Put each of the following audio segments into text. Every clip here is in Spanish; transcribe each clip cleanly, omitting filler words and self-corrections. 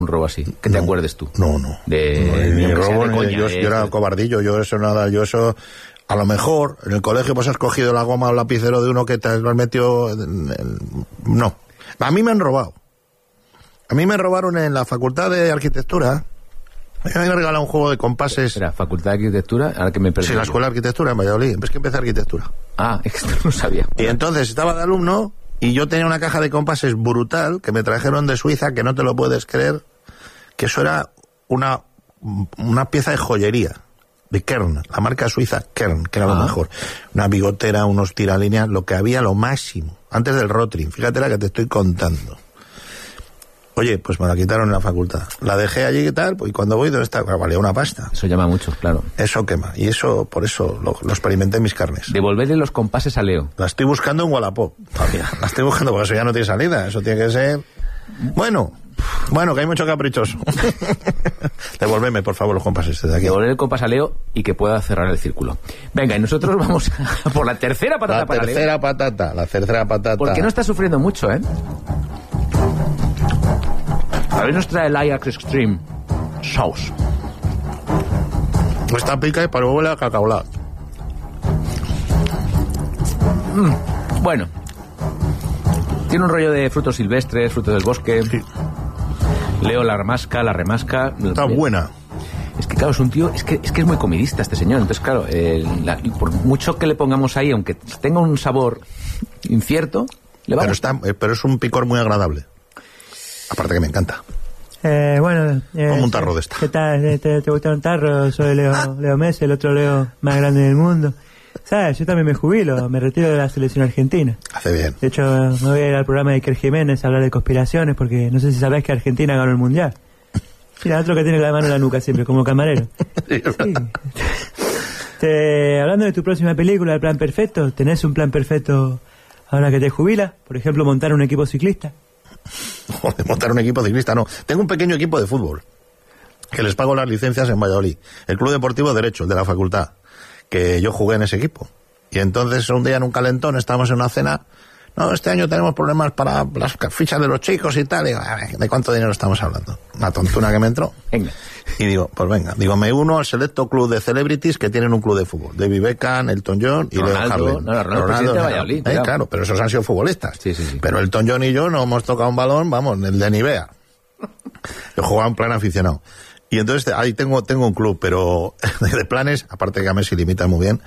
un robo así, que te acuerdes tú. No. Ni robo, de coña, yo era cobardillo, yo eso... A lo mejor, en el colegio pues has cogido la goma o el lapicero de uno que te has metido... No. A mí me han robado. A mí me robaron en la Facultad de Arquitectura. A mí me han regalado un juego de compases. Era Facultad de Arquitectura, ahora que me perdí. Sí, la Escuela de Arquitectura en Valladolid. Es que empecé arquitectura. Ah, es que no lo sabía. Y entonces estaba de alumno y yo tenía una caja de compases brutal que me trajeron de Suiza, que no te lo puedes creer, que eso era una pieza de joyería. De Kern, la marca suiza Kern, que era lo mejor. Una bigotera, unos tiralíneas, lo que había, lo máximo. Antes del Rotring, fíjate la que te estoy contando. Oye, pues me la quitaron en la facultad. La dejé allí y tal, y cuando voy, ¿dónde está? Valía una pasta. Eso llama mucho, claro. Eso quema, y eso, por eso lo experimenté en mis carnes. Devolverle los compases a Leo. La estoy buscando en Wallapop, todavía. La estoy buscando porque eso ya no tiene salida, eso tiene que ser... Bueno, que hay mucho caprichoso. Devolveme, por favor, los compases de aquí. Devolver el compás a Leo y que pueda cerrar el círculo. Venga, y nosotros vamos a por la tercera patata para Leo. La tercera patata. Porque no está sufriendo mucho, ¿eh? A ver, nos trae el Ajax Extreme Sauce. Esta pica y para huele a cacaolat. Bueno. Tiene un rollo de frutos silvestres, frutos del bosque. Sí. Leo la remasca. Está buena. Es que claro, es un tío, es que es muy comidista este señor. Entonces claro, por mucho que le pongamos ahí, aunque tenga un sabor incierto, le va. Pero es un picor muy agradable. Aparte que me encanta. Como un tarro de esta. ¿Qué tal? ¿Te gusta un tarro? Soy Leo Messi, el otro Leo más grande del mundo. ¿Sabes? Yo también me jubilo, me retiro de la selección argentina. Hace bien. De hecho, me voy a ir al programa de Iker Jiménez a hablar de conspiraciones, porque no sé si sabés que Argentina ganó el Mundial. Mira, otro que tiene la mano en la nuca siempre, como camarero. Sí. Hablando de tu próxima película, El Plan Perfecto, ¿tenés un plan perfecto ahora que te jubilas? Por ejemplo, montar un equipo ciclista. Joder, montar un equipo ciclista, no. Tengo un pequeño equipo de fútbol, que les pago las licencias en Valladolid. El Club Deportivo Derecho, el de la facultad, que yo jugué en ese equipo. Y entonces un día en un calentón estábamos en una cena. No, este año tenemos problemas para las fichas de los chicos y tal. Y digo, ¿de cuánto dinero estamos hablando? Una tontuna que me entró. Venga. Y digo, pues venga. Digo, me uno al selecto club de celebrities que tienen un club de fútbol. David Beckham, Elton John y Leo Harlem. Ronaldo de Valladolid. Claro, pero esos han sido futbolistas. Sí. Pero Elton John y yo no hemos tocado un balón, vamos, el de Nivea. Yo jugaba en plan aficionado. Y entonces ahí tengo un club, pero de planes, aparte que a Messi limita muy bien,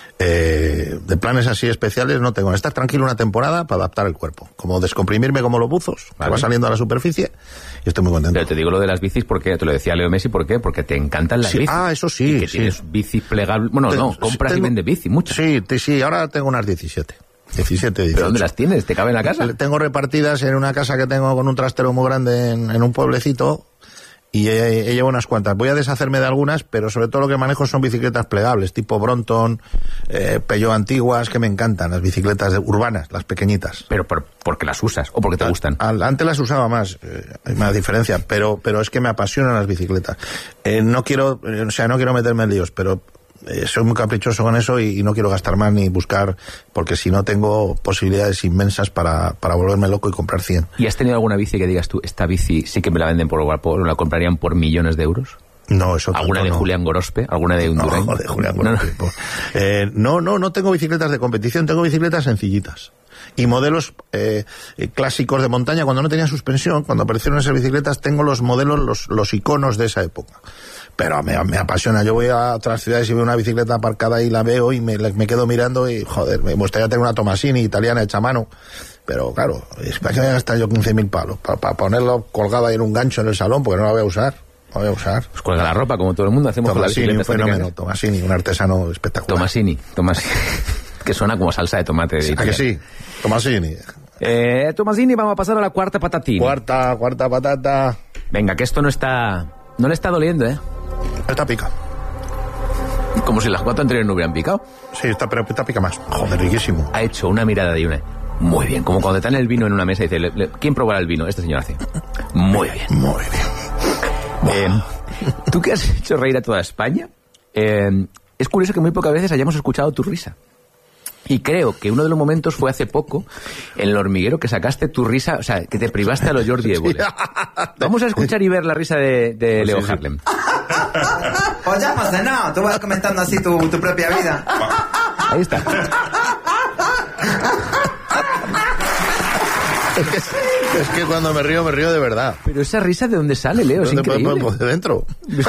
de planes así especiales no tengo. Estar tranquilo una temporada para adaptar el cuerpo. Como descomprimirme como los buzos, vale. Va saliendo a la superficie y estoy muy contento. Pero te digo lo de las bicis porque, te lo decía Leo Messi, ¿por qué? Porque te encantan las bicis. Ah, eso sí. Y que tienes bicis plegables. Bueno, compras y vendes bici, muchas. Sí, ahora tengo unas 17. 18. ¿Pero dónde las tienes? ¿Te cabe en la casa? Tengo repartidas en una casa que tengo con un trastero muy grande en un pueblecito. Y he llevado unas cuantas. Voy a deshacerme de algunas, pero sobre todo lo que manejo son bicicletas plegables, tipo Brompton, Peugeot antiguas, que me encantan, las bicicletas urbanas, las pequeñitas. ¿Pero porque las usas o porque te gustan? Antes las usaba más, hay más diferencia, pero es que me apasionan las bicicletas. No quiero meterme en líos, pero soy muy caprichoso con eso y no quiero gastar más ni buscar, porque si no tengo posibilidades inmensas para volverme loco y comprar 100. ¿Y has tenido alguna bici que digas tú, esta bici sí que me la venden la comprarían por millones de euros? No, eso ¿Alguna de Julián Gorospe? ¿Alguna de Undurain? No, de Julián Gorospe. No tengo bicicletas de competición, tengo bicicletas sencillitas. Y modelos clásicos de montaña, cuando no tenía suspensión, cuando aparecieron esas bicicletas, tengo los modelos, los iconos de esa época. Pero me apasiona. Yo voy a otras ciudades y veo una bicicleta aparcada y la veo y me quedo mirando y, joder, me gustaría tener una Tomasini italiana hecha a mano. Pero claro, es para que me gastar yo 15.000 palos. Para ponerlo colgada en un gancho en el salón, porque no la voy a usar. Pues cuelga la ropa, como todo el mundo hacemos. Tomasini, un fenómeno. Tomasini, un artesano espectacular. Tomasini. Que suena como salsa de tomate. ¿A que sí? Tomasini. Tomasini, vamos a pasar a la cuarta patatina. Cuarta patata. Venga, que esto no le está doliendo, ¿eh? Esta pica. Como si las 4 anteriores no hubieran picado. Sí, pero esta pica más. Joder, riquísimo. Ha hecho una mirada de una. Muy bien, como cuando te dan el vino en una mesa y dice, ¿quién probará el vino? Este señor hace. Muy bien. Tú que has hecho reír a toda España, es curioso que muy pocas veces hayamos escuchado tu risa. Y creo que uno de los momentos fue hace poco, en El Hormiguero, que sacaste tu risa, o sea, que te privaste a los Jordi Évole. Vamos a escuchar y ver la risa de Leo Harlem. Pues ya pasa nada, tú vas comentando así tu propia vida. Ahí está. Es que cuando me río de verdad. Pero esa risa, ¿de dónde sale, Leo? Es increíble. Pues de dentro.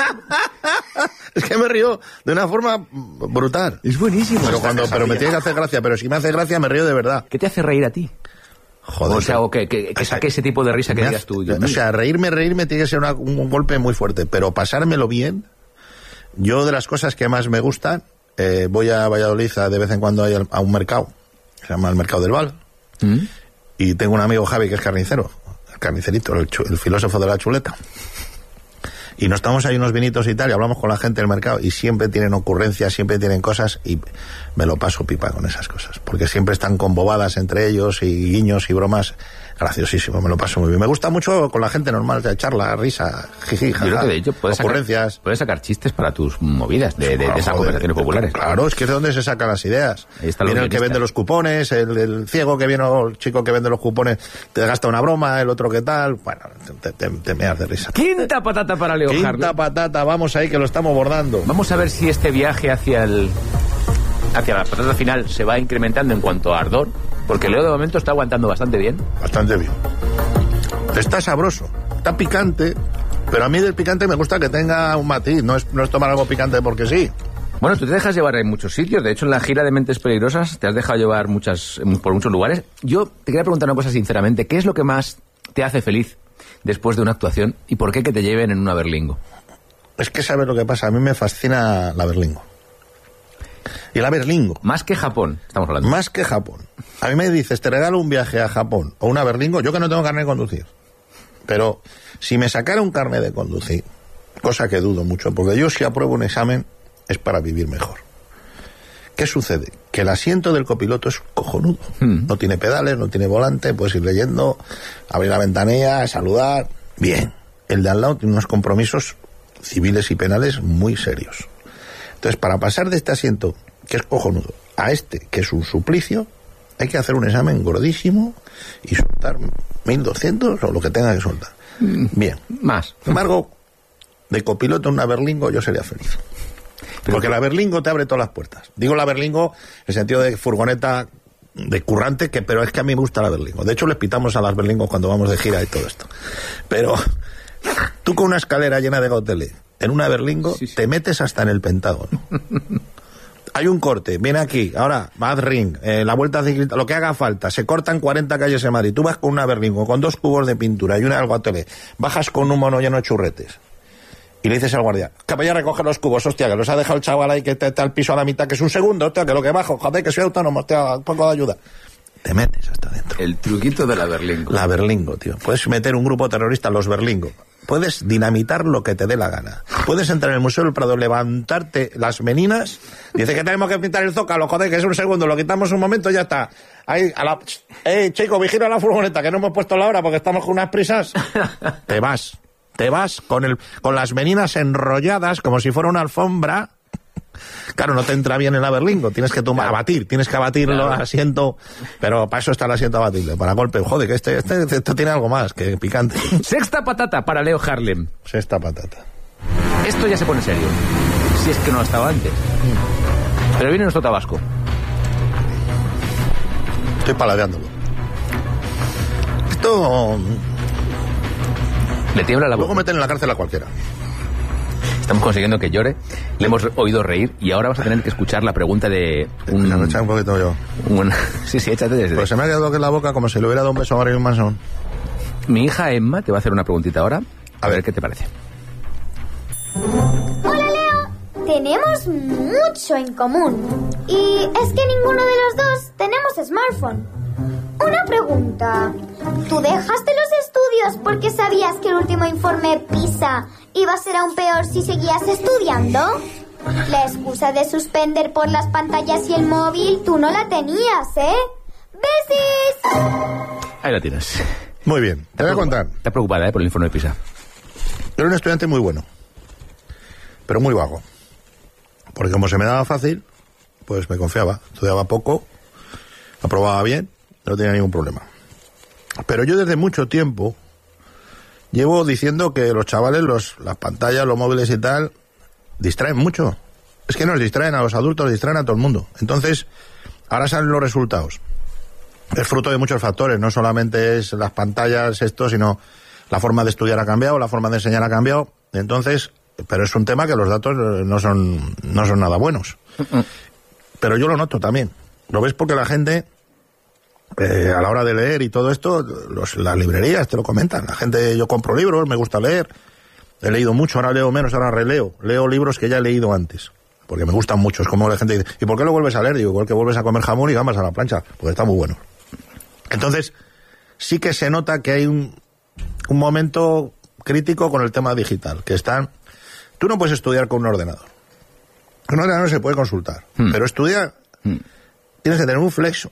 Es que me río de una forma brutal. Es buenísimo. Pero me tiene que hacer gracia. Pero si me hace gracia, me río de verdad. ¿Qué te hace reír a ti? Joder. O sea, o que saque ese tipo de risa que digas tú. O sea, reírme tiene que ser un golpe muy fuerte. Pero pasármelo bien, yo de las cosas que más me gustan, voy a Valladolid de vez en cuando a un mercado. Se llama el Mercado del Val. Y tengo un amigo, Javi, que es carnicero. El carnicerito, el filósofo de la chuleta. Y nos tomamos ahí unos vinitos y tal, y hablamos con la gente del mercado, y siempre tienen ocurrencias, siempre tienen cosas, y me lo paso pipa con esas cosas. Porque siempre están con bobadas entre ellos, y guiños y bromas. Graciosísimo, me lo paso muy bien. Me gusta mucho con la gente normal, de charla, risa, jiji, jaja. Yo creo que de hecho ocurrencias. Puedes sacar chistes para tus movidas de esas conversaciones populares. Claro, es que es de donde se sacan las ideas. Viene el que vende los cupones, el ciego que viene, o el chico que vende los cupones, te gasta una broma, el otro que tal. Bueno, te meas de risa. Quinta patata para Leo Harlem. Quinta patata, vamos ahí que lo estamos bordando. Vamos a ver si este viaje hacia la patata final se va incrementando en cuanto a ardor, porque Leo de momento está aguantando bastante bien. Bastante bien. Está sabroso, está picante, pero a mí del picante me gusta que tenga un matiz, no es tomar algo picante porque sí. Bueno, tú te dejas llevar en muchos sitios, de hecho en la gira de Mentes Peligrosas te has dejado llevar por muchos lugares. Yo te quería preguntar una cosa sinceramente, ¿qué es lo que más te hace feliz después de una actuación y por qué que te lleven en una Berlingo? Es que sabes lo que pasa, a mí me fascina la Berlingo. Y la Berlingo. Más que Japón, estamos hablando. Más que Japón. A mí me dices, te regalo un viaje a Japón o una Berlingo, yo que no tengo carnet de conducir. Pero si me sacara un carnet de conducir, cosa que dudo mucho, porque yo si apruebo un examen es para vivir mejor. ¿Qué sucede? Que el asiento del copiloto es cojonudo. No tiene pedales, no tiene volante, puedes ir leyendo, abrir la ventanilla, saludar. Bien. El de al lado tiene unos compromisos civiles y penales muy serios. Entonces, para pasar de este asiento, que es cojonudo, a este, que es un suplicio, hay que hacer un examen gordísimo y soltar 1.200 o lo que tenga que soltar. Bien. Más. Sin embargo, de copiloto en una Berlingo yo sería feliz. Porque la Berlingo te abre todas las puertas. Digo la Berlingo en el sentido de furgoneta de currante, pero es que a mí me gusta la Berlingo. De hecho, les pitamos a las Berlingos cuando vamos de gira y todo esto. Pero tú con una escalera llena de gauteles en una Berlingo, te metes hasta en el Pentágono. Hay un corte, viene aquí, ahora, Mad Ring, la vuelta ciclista, lo que haga falta, se cortan 40 calles en Madrid, tú vas con una Berlingo, con 2 cubos de pintura y una del gautelé, bajas con un mono lleno de churretes, y le dices al guardia, que vaya a recoger los cubos, hostia, que los ha dejado el chaval ahí que está al piso a la mitad, que es un segundo, hostia, que lo que bajo, joder, que soy autónomo, hostia, un poco de ayuda. Te metes hasta dentro. El truquito de la Berlingo. La Berlingo, tío. Puedes meter un grupo terrorista, los Berlingo. Puedes dinamitar lo que te dé la gana. Puedes entrar en el Museo del Prado, levantarte las meninas, dice que tenemos que pintar el Zócalo, joder, que es un segundo, lo quitamos un momento y ya está. Ahí, chico, vigila la furgoneta, que no hemos puesto la hora porque estamos con unas prisas. Te vas con las meninas enrolladas como si fuera una alfombra. Claro, no te entra bien en la Berlingo, tienes que abatir el asiento, pero para eso está el asiento abatible, para golpe. Joder, que esto tiene algo más que picante. Sexta patata para Leo Harlem. Sexta patata. Esto ya se pone serio, si es que no lo estaba antes. Pero viene nuestro tabasco. Estoy paladeándolo. Esto le tiembla la boca. Luego meten en la cárcel a cualquiera. Estamos consiguiendo que llore, le hemos oído reír y ahora vas a tener que escuchar la pregunta de un... Me echa un poquito yo. Sí, échate desde... Pues se me ha quedado aquí en la boca como si le hubiera dado un beso a Marilyn Manson. Mi hija Emma te va a hacer una preguntita ahora. A ver qué te parece. Hola, Leo. Tenemos mucho en común. Y es que ninguno de los dos tenemos smartphone. Una pregunta. ¿Tú dejaste los estudios porque sabías que el último informe PISA iba a ser aún peor si seguías estudiando? La excusa de suspender por las pantallas y el móvil, tú no la tenías, ¿eh? ¡Besis! Ahí la tienes. Muy bien, te voy a contar. Está preocupada, por el informe de PISA. Yo era un estudiante muy bueno, pero muy vago. Porque como se me daba fácil, pues me confiaba. Estudiaba poco aprobaba bien, no tenía ningún problema. Pero yo desde mucho tiempo llevo diciendo que los chavales, las pantallas, los móviles y tal, distraen mucho. Es que nos distraen a los adultos, distraen a todo el mundo. Entonces, ahora salen los resultados. Es fruto de muchos factores, no solamente es las pantallas, sino la forma de estudiar ha cambiado, la forma de enseñar ha cambiado. Entonces, pero es un tema que los datos no son nada buenos. Pero yo lo noto también. Lo ves porque la gente, a la hora de leer y todo esto, las librerías te lo comentan. La gente, yo compro libros, me gusta leer, he leído mucho, ahora leo menos, ahora releo. Leo libros que ya he leído antes, porque me gustan mucho. Es como la gente dice, ¿y por qué lo vuelves a leer? Digo, igual que vuelves a comer jamón y gambas a la plancha, porque está muy bueno. Entonces, sí que se nota que hay un momento crítico con el tema digital, que tú no puedes estudiar con un ordenador. Un ordenador se puede consultar, pero estudiar tienes que tener un flexo,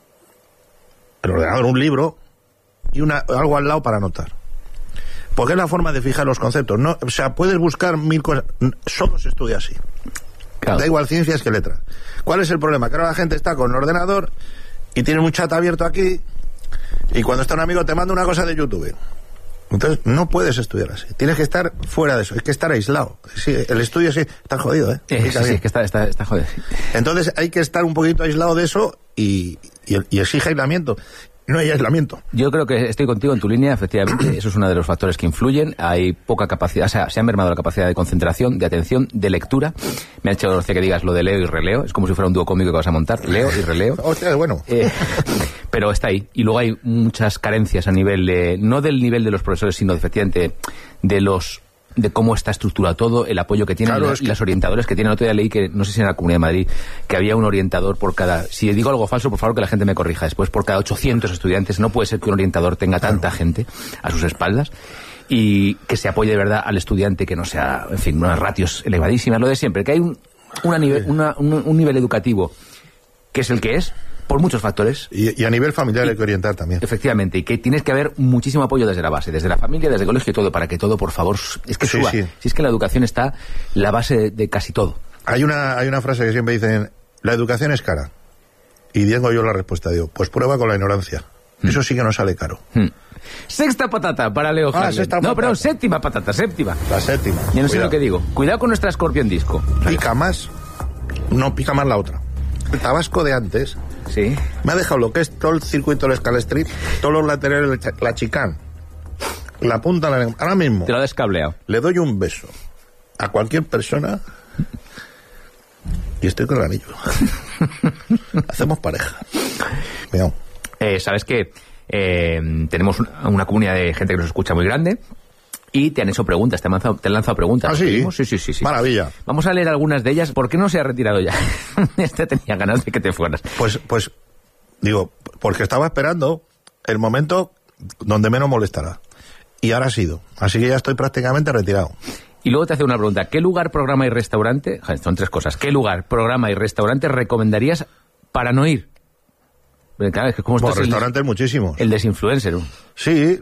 el ordenador, un libro y algo al lado para anotar. Porque es la forma de fijar los conceptos. No, o sea, puedes buscar 1000 cosas, solo se estudia así. Claro. Da igual ciencias que letras. ¿Cuál es el problema? Que ahora la gente está con el ordenador y tiene un chat abierto aquí, y cuando está un amigo te manda una cosa de YouTube. Entonces no puedes estudiar así. Tienes que estar fuera de eso. Hay que estar aislado. Sí, el estudio sí está jodido, ¿eh? Sí, es que está jodido. Entonces hay que estar un poquito aislado de eso y exige aislamiento. No hay aislamiento. Yo creo que estoy contigo en tu línea, efectivamente. Eso es uno de los factores que influyen. Hay poca capacidad, o sea, se ha mermado la capacidad de concentración, de atención, de lectura. Me ha hecho gracia que digas lo de leo y releo. Es como si fuera un dúo cómico que vas a montar. Leo y releo. Hostia, es bueno. Pero está ahí. Y luego hay muchas carencias a nivel no del nivel de los profesores, sino efectivamente de cómo está estructurado todo, el apoyo que tienen, claro, las orientadores que tienen. El otro día leí que, no sé si en la Comunidad de Madrid, que había un orientador por cada... Si digo algo falso, por favor que la gente me corrija después. Por cada 800 estudiantes. No puede ser que un orientador tenga tanta gente a sus espaldas y que se apoye de verdad al estudiante, que no sea, en fin, unas ratios elevadísimas. Lo de siempre, que hay un nivel educativo que es el que es, por muchos factores. Y a nivel familiar hay que orientar también. Efectivamente, y que tienes que haber muchísimo apoyo desde la base, desde la familia, desde el colegio y todo, para que todo, por favor, es que suba. Sí. Si es que la educación está la base de casi todo. Hay una frase que siempre dicen, la educación es cara. Y digo yo la respuesta, digo, pues prueba con la ignorancia. Eso sí que no sale caro. Sexta patata para Leo Harlem. No, perdón, séptima patata, séptima. La séptima. Ya no sé lo que digo. Cuidado con nuestra Scorpion Disco. Pica más la otra. El Tabasco de antes... Sí. Me ha dejado lo que es todo el circuito del Scal Street, todos los laterales, la chicane, la punta, ahora mismo. Te lo ha descableado. Le doy un beso a cualquier persona y estoy con el anillo. Hacemos pareja. Cuidado. Sabes que tenemos una comunidad de gente que nos escucha muy grande. Y te han hecho preguntas, te han lanzado preguntas. ¿Ah, sí? Sí. Maravilla. Vamos a leer algunas de ellas. ¿Por qué no se ha retirado ya? Tenía ganas de que te fueras. Pues, digo, porque estaba esperando el momento donde menos molestará. Y ahora ha sido. Así que ya estoy prácticamente retirado. Y luego te hace una pregunta. ¿Qué lugar, programa y restaurante? Son tres cosas. ¿Qué lugar, programa y restaurante recomendarías para no ir? Claro, es que como restaurantes muchísimos. El desinfluencer. Sí,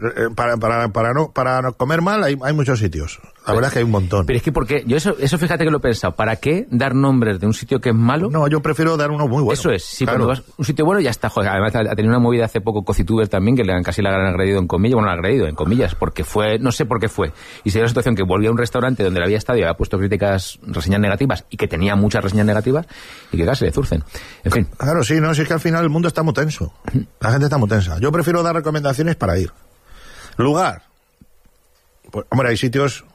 para no comer mal hay muchos sitios. La verdad es que hay un montón. Pero es que porque yo eso fíjate que lo he pensado. ¿Para qué dar nombres de un sitio que es malo? No, yo prefiero dar uno muy bueno. Eso es. Sí, claro. Cuando vas a un sitio bueno ya está. Joder, además ha tenido una movida hace poco Cocituber también, que casi la han agredido en comillas. Bueno, la han agredido en comillas, porque fue, no sé por qué fue. Y se dio la situación que volvía a un restaurante donde le había estado y había puesto reseñas negativas, y que tenía muchas reseñas negativas, y que casi le zurcen. En fin. Claro, sí, no, si es que al final el mundo está muy tenso. La gente está muy tensa. Yo prefiero dar recomendaciones para ir. Lugar. Pues, hombre, hay sitios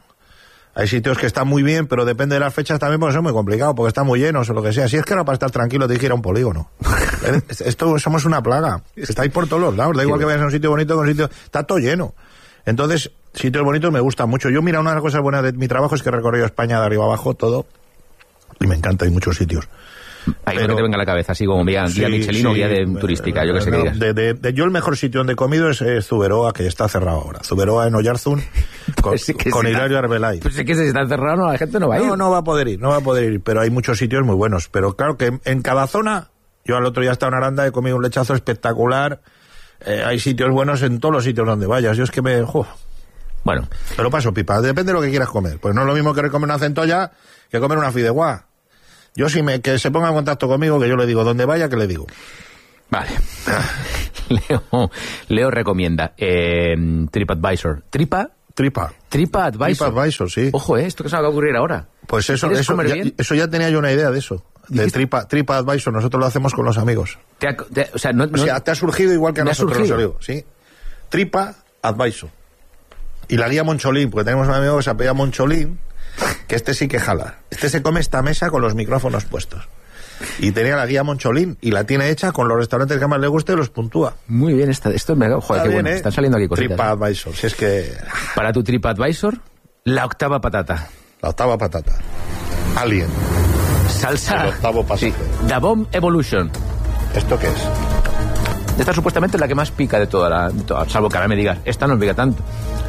que están muy bien, pero depende de las fechas también, porque son muy complicados, porque están muy llenos o lo que sea. Si es que ahora para estar tranquilo tienes que ir a un polígono. Esto somos una plaga. Estáis por todos los lados. Da igual que vayas a un sitio bonito que un sitio... Está todo lleno. Entonces, sitios bonitos me gustan mucho. Yo, mira, una de las cosas buenas de mi trabajo es que he recorrido España de arriba abajo todo. Y me encanta, hay muchos sitios. Ahí que te venga a la cabeza, así como guía Michelin o guía de turística, yo que sé qué digas. Yo el mejor sitio donde he comido es Zuberoa, que está cerrado ahora. Zuberoa en Oyarzún, con Hilario Arbelay. Pues es que si está cerrado, la gente no va a ir. No va a poder ir, pero hay muchos sitios muy buenos. Pero claro que en cada zona, yo al otro día he estado en Aranda, he comido un lechazo espectacular. Hay sitios buenos en todos los sitios donde vayas. Yo es que Bueno. Pero paso pipa, depende de lo que quieras comer. Pues no es lo mismo que comer una centolla que comer una fideuá. Yo que se ponga en contacto conmigo, que yo le digo, donde vaya, que le digo. Vale. Leo recomienda TripAdvisor. TripAdvisor, sí. Ojo, esto que se me va a ocurrir ahora. Pues eso ya tenía yo una idea de eso. De TripAdvisor, nosotros lo hacemos con los amigos. Te ha surgido igual que a nosotros los amigos, ¿sí? TripAdvisor. Y la guía Moncholín, porque tenemos un amigo que se apellida Moncholín, que este sí que jala. Este se come esta mesa con los micrófonos puestos. Y tenía la guía Moncholín y la tiene hecha con los restaurantes que más le guste y los puntúa. Muy bien, esto me... Joder, qué bueno. Están saliendo aquí cositas. TripAdvisor, si es que... Para tu TripAdvisor, la octava patata. Alien. Salsa. El octavo pasaje. Sí. The Bomb Evolution. ¿Esto qué es? Esta supuestamente es la que más pica de toda, salvo que ahora me digas, esta no pica tanto.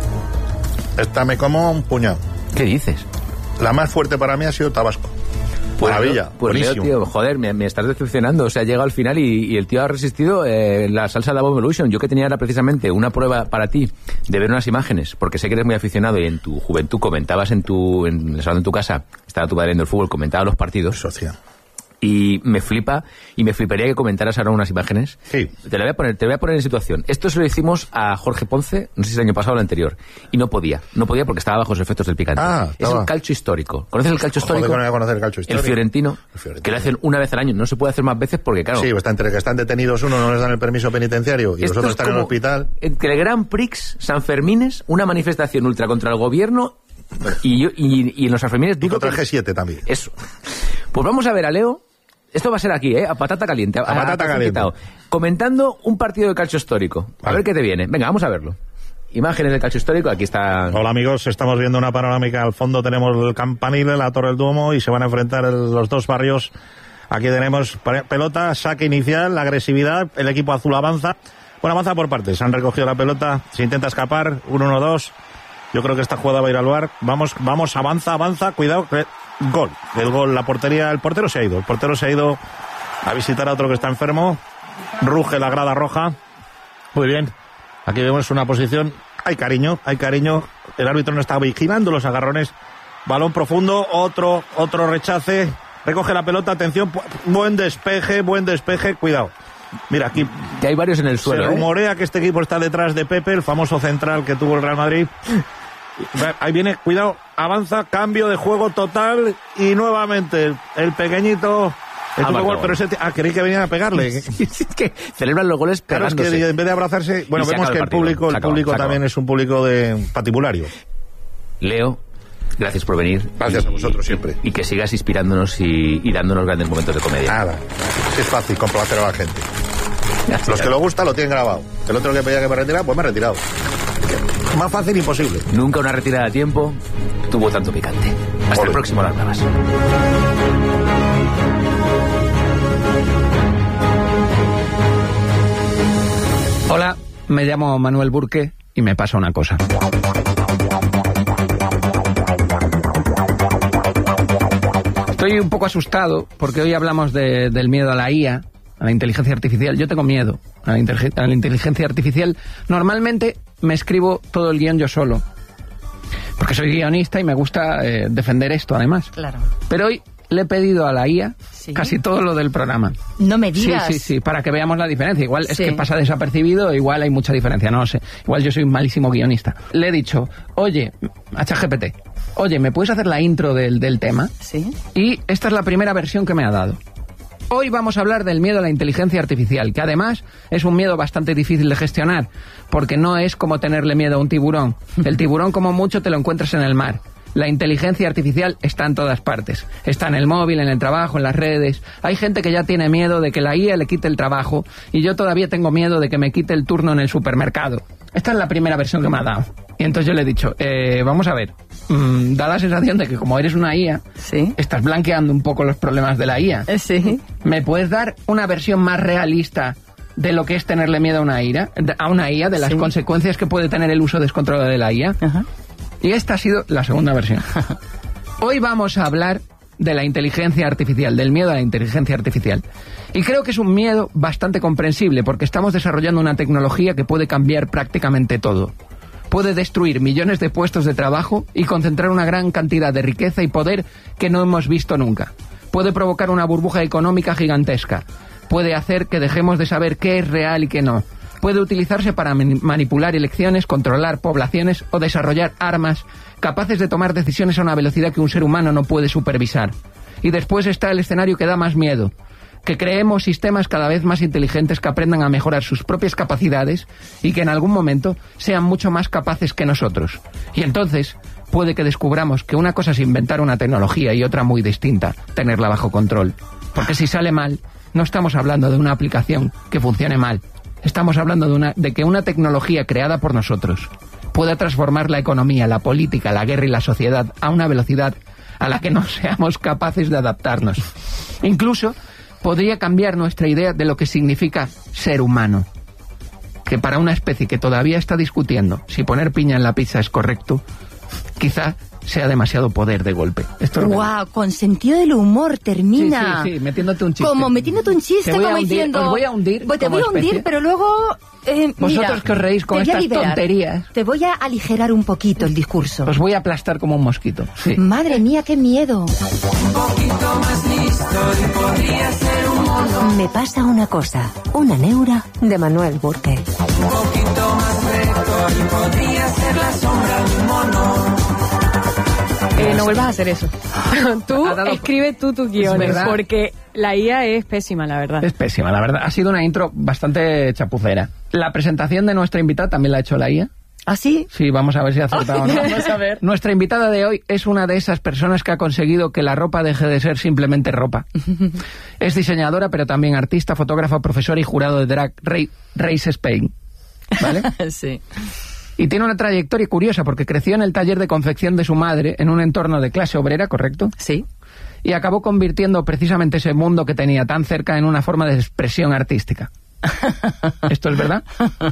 Esta me como un puñado. ¿Qué dices? La más fuerte para mí ha sido Tabasco. Maravilla, pues buenísimo. Leo, tío, joder, me estás decepcionando. O sea, ha llegado al final y el tío ha resistido la salsa de Bomb Evolution. Yo que tenía era precisamente una prueba para ti de ver unas imágenes, porque sé que eres muy aficionado y en tu juventud comentabas en el salón de tu casa, estaba tu padre viendo el fútbol, comentaba los partidos. Socia. Y me flipa, y me fliparía que comentaras ahora unas imágenes. Sí. Te voy a poner en situación. Esto se lo hicimos a Jorge Ponce, no sé si el año pasado o el anterior, y no podía porque estaba bajo los efectos del picante. Es el calcio histórico. ¿Conoces el calcio histórico? Joder, no voy a conocer el calcio histórico. El fiorentino, que lo hacen una vez al año. No se puede hacer más veces porque, claro... Sí, entre que están detenidos uno, no les dan el permiso penitenciario y los otros están en el hospital. Entre el Grand Prix San Fermines, una manifestación ultra contra el gobierno y en los San Fermines... Y contra el G7 también. Eso. Pues vamos a ver a Leo... Esto va a ser aquí, a patata caliente. A patata caliente. Comentando un partido de calcio histórico. A ver qué te viene. Venga, vamos a verlo. Imágenes del calcio histórico, aquí está... Hola amigos, estamos viendo una panorámica. Al fondo tenemos el Campanile, la Torre del Duomo, y se van a enfrentar los dos barrios. Aquí tenemos pelota, saque inicial, agresividad, el equipo azul avanza. Bueno, avanza por partes, han recogido la pelota, se intenta escapar, 1-1-2. Yo creo que esta jugada va a ir al bar. Vamos, avanza, cuidado. Gol. El gol, la portería, el portero se ha ido. El portero se ha ido a visitar a otro que está enfermo. Ruge la grada roja. Muy bien. Aquí vemos una posición. Hay cariño. El árbitro no está vigilando los agarrones. Balón profundo, otro rechace. Recoge la pelota, atención. Buen despeje. Cuidado. Mira, aquí que hay varios en el suelo. Se rumorea que este equipo está detrás de Pepe, el famoso central que tuvo el Real Madrid. Ahí viene, cuidado, avanza, cambio de juego total y nuevamente el pequeñito... Gol, pero creí que venían a pegarle. Es que celebran los goles pegándose. Claro, es que en vez de abrazarse... Bueno, vemos que el público también es un público de patibulario. Leo, gracias por venir. Gracias a vosotros siempre. Y que sigas inspirándonos y dándonos grandes momentos de comedia. Nada, es fácil complacer a la gente. Los que lo gusta lo tienen grabado. El otro que pedía que me retirara, pues me he retirado. Más fácil imposible. Nunca una retirada a tiempo tuvo tanto picante. Hasta el próximo Las Bravas. Hola, me llamo Manuel Burke y me pasa una cosa. Estoy un poco asustado porque hoy hablamos del miedo a la IA, a la inteligencia artificial. Yo tengo miedo a la inteligencia artificial. Normalmente me escribo todo el guión yo solo, porque soy guionista y me gusta defender esto, además. Claro. Pero hoy le he pedido a la IA casi todo lo del programa. No me digas. Sí, para que veamos la diferencia. Igual es que pasa desapercibido, igual hay mucha diferencia, no lo sé. Igual yo soy un malísimo guionista. Le he dicho, oye, a ChatGPT, oye, ¿me puedes hacer la intro del tema? Sí. Y esta es la primera versión que me ha dado. Hoy vamos a hablar del miedo a la inteligencia artificial, que además es un miedo bastante difícil de gestionar, porque no es como tenerle miedo a un tiburón. El tiburón, como mucho, te lo encuentras en el mar. La inteligencia artificial está en todas partes. Está en el móvil, en el trabajo, en las redes. Hay gente que ya tiene miedo de que la IA le quite el trabajo, y yo todavía tengo miedo de que me quite el turno en el supermercado. Esta es la primera versión que me ha dado. Y entonces yo le he dicho, vamos a ver, da la sensación de que como eres una IA, estás blanqueando un poco los problemas de la IA. Sí. ¿Me puedes dar una versión más realista de lo que es tenerle miedo a una IA, de las consecuencias que puede tener el uso descontrolado de la IA? Ajá. Y esta ha sido la segunda versión. Hoy vamos a hablar de la inteligencia artificial, del miedo a la inteligencia artificial. Y creo que es un miedo bastante comprensible, porque estamos desarrollando una tecnología que puede cambiar prácticamente todo. Puede destruir millones de puestos de trabajo y concentrar una gran cantidad de riqueza y poder que no hemos visto nunca. Puede provocar una burbuja económica gigantesca. puede hacer que dejemos de saber qué es real y qué no. Puede utilizarse para manipular elecciones, controlar poblaciones o desarrollar armas capaces de tomar decisiones a una velocidad que un ser humano no puede supervisar. Y después está el escenario que da más miedo, que creemos sistemas cada vez más inteligentes que aprendan a mejorar sus propias capacidades y que en algún momento sean mucho más capaces que nosotros. Y entonces puede que descubramos que una cosa es inventar una tecnología y otra muy distinta, tenerla bajo control. Porque si sale mal, no estamos hablando de una aplicación que funcione mal. Estamos hablando de que una tecnología creada por nosotros pueda transformar la economía, la política, la guerra y la sociedad a una velocidad a la que no seamos capaces de adaptarnos. Incluso podría cambiar nuestra idea de lo que significa ser humano. Que para una especie que todavía está discutiendo si poner piña en la pizza es correcto, quizá sea demasiado poder de golpe. ¡Guau! Con sentido del humor termina. Sí, metiéndote un chiste. Como metiéndote un chiste, como diciendo... Os voy a hundir. Pues te voy a hundir, pero luego... Vosotros mira, que os reís con estas tonterías. Te voy a aligerar un poquito el discurso. Os voy a aplastar como un mosquito. Sí. Madre mía, qué miedo. Un poquito más listo y podría ser un mono. Me pasa una cosa, una neura de Manuel Burke. Un poquito más recto y podría ser la sombra de un mono. No vuelvas a hacer eso. Tú escribe tus guiones, porque la IA es pésima, la verdad. Es pésima, la verdad. Ha sido una intro bastante chapucera. La presentación de nuestra invitada también la ha hecho la IA. ¿Ah, sí? Sí, vamos a ver si ha acertado o no. Vamos a ver. Nuestra invitada de hoy es una de esas personas que ha conseguido que la ropa deje de ser simplemente ropa. Es diseñadora, pero también artista, fotógrafa, profesora y jurado de Drag Race Spain. ¿Vale? Sí. Y tiene una trayectoria curiosa porque creció en el taller de confección de su madre en un entorno de clase obrera, ¿correcto? Sí. Y acabó convirtiendo precisamente ese mundo que tenía tan cerca en una forma de expresión artística. ¿Esto es verdad?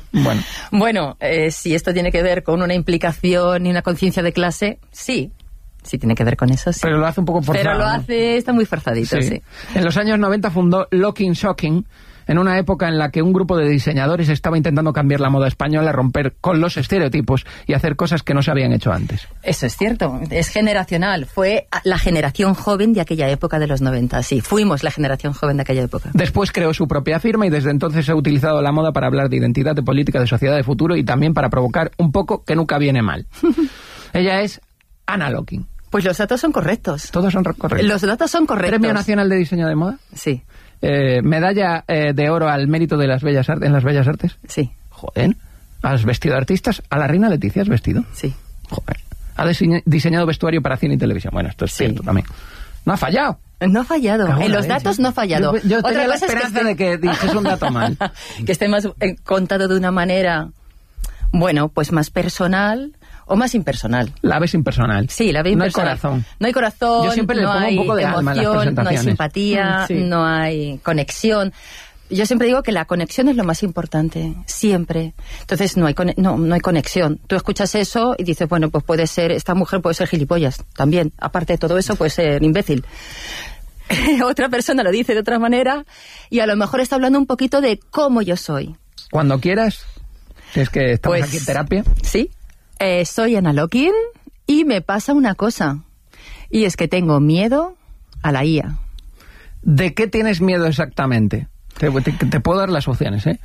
Bueno, si esto tiene que ver con una implicación y una conciencia de clase, sí. Sí tiene que ver con eso, sí. Pero lo hace un poco forzado. Pero lo hace, está muy forzadito, sí. En los años 90 fundó Locking Shocking, en una época en la que un grupo de diseñadores estaba intentando cambiar la moda española, romper con los estereotipos y hacer cosas que no se habían hecho antes. Eso es cierto, es generacional. Fue la generación joven de aquella época de los 90, sí. Fuimos la generación joven de aquella época. Después creó su propia firma y desde entonces ha utilizado la moda para hablar de identidad, de política, de sociedad, de futuro y también para provocar un poco que nunca viene mal. Ella es Ana Locking. Pues los datos son correctos. Todos son correctos. Los datos son correctos. ¿Premio Nacional de Diseño de Moda? Sí. ¿Medalla de oro al mérito de las bellas en las bellas artes? Sí. Joder. ¿Has vestido artistas? ¿A la reina Leticia has vestido? Sí. Joder. ¿Ha diseñado vestuario para cine y televisión? Bueno, esto es cierto también. ¿No ha fallado? No ha fallado. En los datos no ha fallado. Yo tenía la esperanza de que dices un dato mal. Que esté más contado de una manera, bueno, pues más personal o más impersonal. La ves impersonal. Sí, la ves impersonal. No hay corazón. No hay corazón, yo siempre le pongo un poco de alma en las presentaciones. No hay simpatía, no hay conexión. Yo siempre digo que la conexión es lo más importante, siempre. Entonces no hay conexión. Tú escuchas eso y dices, bueno, pues puede ser, esta mujer puede ser gilipollas también. Aparte de todo eso, puede ser imbécil. Otra persona lo dice de otra manera y a lo mejor está hablando un poquito de cómo yo soy. Cuando quieras, si es que estamos aquí en terapia. Sí. Soy Ana Locking y me pasa una cosa, y es que tengo miedo a la IA. ¿De qué tienes miedo exactamente? Te puedo dar las opciones, ¿eh?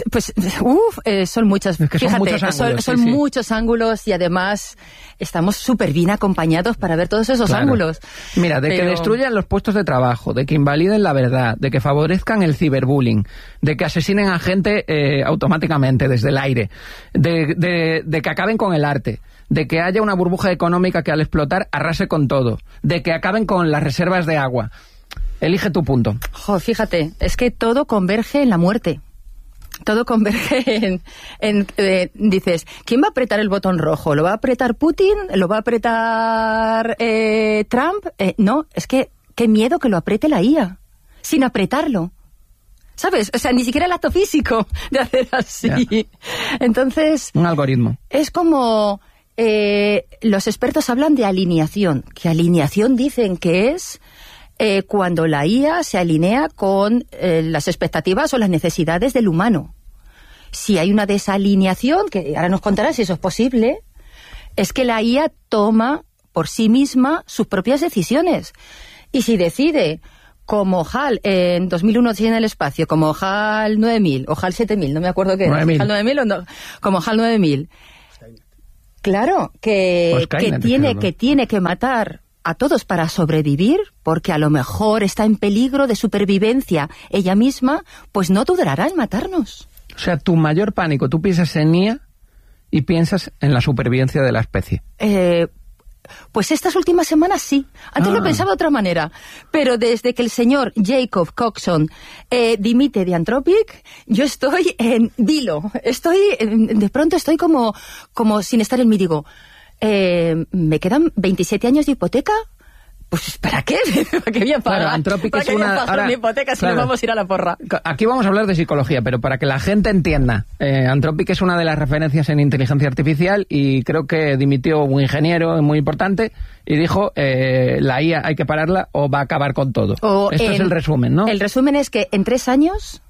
Son muchas. Es que son muchos ángulos. Son muchos ángulos y además estamos súper bien acompañados para ver todos esos ángulos. Mira, que destruyan los puestos de trabajo, de que invaliden la verdad, de que favorezcan el ciberbullying, de que asesinen a gente automáticamente desde el aire, de que acaben con el arte, de que haya una burbuja económica que al explotar arrase con todo, de que acaben con las reservas de agua. Elige tu punto. Fíjate, es que todo converge en la muerte. Todo converge dices, ¿quién va a apretar el botón rojo? ¿Lo va a apretar Putin? ¿Lo va a apretar Trump? No, es que qué miedo que lo apriete la IA, sin apretarlo. ¿Sabes? O sea, ni siquiera el acto físico de hacer así. Yeah. Entonces... un algoritmo. Es como... los expertos hablan de alineación. Que alineación dicen que es... cuando la IA se alinea con las expectativas o las necesidades del humano. Si hay una desalineación, que ahora nos contarás si eso es posible, es que la IA toma por sí misma sus propias decisiones. Y si decide como HAL en 2001 en el espacio, como HAL 9000 o HAL 7000, no me acuerdo qué era. 9000. HAL 9000 o no, como HAL 9000. Claro, que tiene que matar a todos para sobrevivir, porque a lo mejor está en peligro de supervivencia ella misma, pues no dudará en matarnos. O sea, tu mayor pánico, tú piensas en Nia y piensas en la supervivencia de la especie. Pues estas últimas semanas sí. Antes lo pensaba de otra manera. Pero desde que el señor Jacob Coxon dimite de Anthropic, yo estoy en vilo. De pronto estoy como sin estar en mí. Digo, ¿me quedan 27 años de hipoteca? Pues ¿para qué? ¿Para qué voy a pagar? Claro, Anthropic ¿Para es qué voy a una... pagar una hipoteca si no vamos a ir a la porra? Aquí vamos a hablar de psicología, pero para que la gente entienda, Anthropic es una de las referencias en inteligencia artificial y creo que dimitió un ingeniero muy importante y dijo, la IA hay que pararla o va a acabar con todo. Esto es el resumen, ¿no? El resumen es que en 3 años